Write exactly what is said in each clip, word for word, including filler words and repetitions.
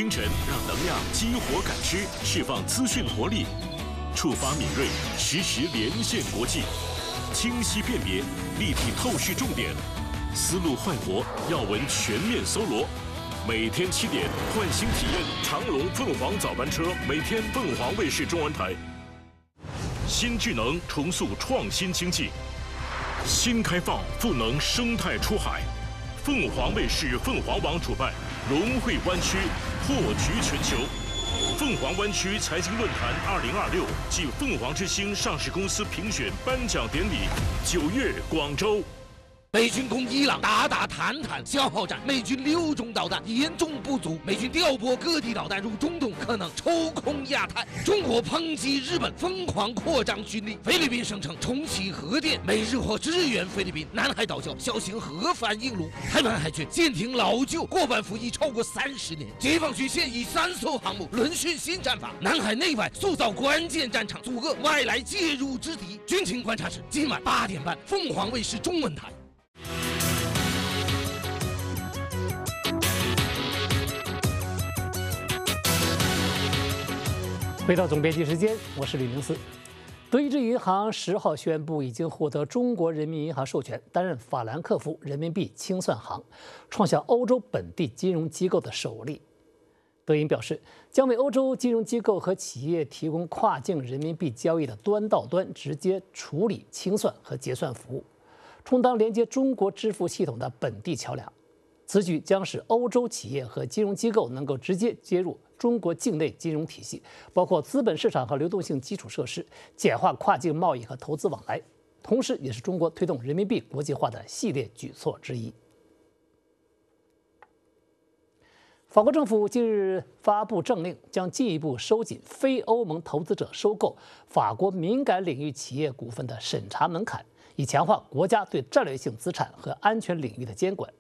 清晨让能量激活感知，释放资讯活力，触发敏锐，实时连线国际，清晰辨别，立体透视重点，思路焕活，要闻全面搜罗。每天七点，换新体验长隆凤凰早班车，每天凤凰卫视中文台。新智能重塑创新经济，新开放赋能生态出海。凤凰卫视凤凰网主办，融汇湾区，破局全球。凤凰湾区财经论坛二零二六暨凤凰之星上市公司评选颁奖典礼，九月广州。 美军攻伊朗，打打谈谈消耗战。美军六种导弹严重不足，美军调拨各地导弹入中东，可能抽空亚太。中国抨击日本疯狂扩张军力，菲律宾声称重启核电，美日或支援菲律宾。南海岛礁小型核反应炉，台湾海军舰艇老旧，过半服役超过三十年。解放军现役三艘航母轮训新战法，南海内外塑造关键战场，阻遏外来介入之敌。军情观察室今晚八点半，凤凰卫视中文台。 回到总编辑时间，我是吕明思。德意志银行十号宣布，已经获得中国人民银行授权，担任法兰克福人民币清算行，创下欧洲本地金融机构的首例。德银表示，将为欧洲金融机构和企业提供跨境人民币交易的端到端直接处理、清算和结算服务，充当连接中国支付系统的本地桥梁。此举将使欧洲企业和金融机构能够直接接入中国境内金融体系，包括资本市场和流动性基础设施，简化跨境贸易和投资往来，同时也是中国推动人民币国际化的系列举措之一。法国政府近日发布政令，将进一步收紧非欧盟投资者收购法国敏感领域企业股份的审查门槛，以强化国家对战略性资产和安全领域的监管。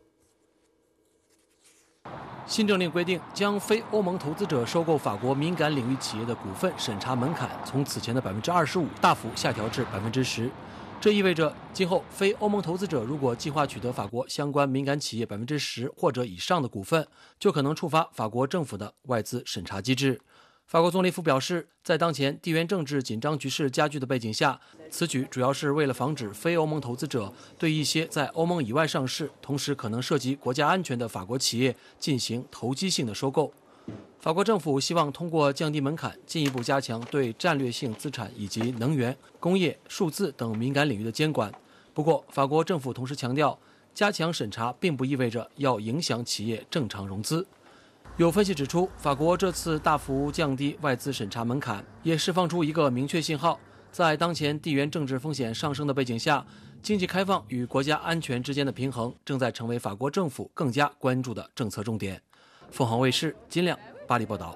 新政令规定，将非欧盟投资者收购法国敏感领域企业的股份审查门槛从此前的百分之二十五大幅下调至百分之十。这意味着，今后非欧盟投资者如果计划取得法国相关敏感企业百分之十或者以上的股份，就可能触发法国政府的外资审查机制。法国总理府表示，在当前地缘政治紧张局势加剧的背景下，此举主要是为了防止非欧盟投资者对一些在欧盟以外上市，同时可能涉及国家安全的法国企业进行投机性的收购。法国政府希望通过降低门槛，进一步加强对战略性资产以及能源、工业、数字等敏感领域的监管。不过，法国政府同时强调，加强审查并不意味着要影响企业正常融资。有分析指出，法国这次大幅降低外资审查门槛，也释放出一个明确信号：在当前地缘政治风险上升的背景下，经济开放与国家安全之间的平衡正在成为法国政府更加关注的政策重点。凤凰卫视金亮巴黎报道。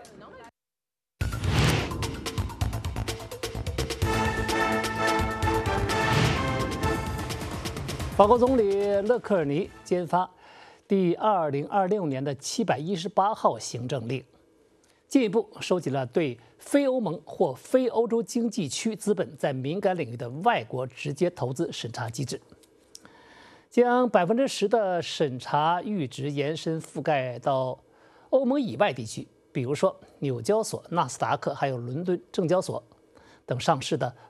法国总理勒克尔尼签发第二零二六年的七百一十八号行政令，进一步收紧了对非欧盟或非欧洲经济区资本在敏感领域的外国直接投资审查机制，将百分之十的审查阈值延伸覆盖到欧盟以外地区，比如说纽交所、纳斯达克还有伦敦证交所等上市的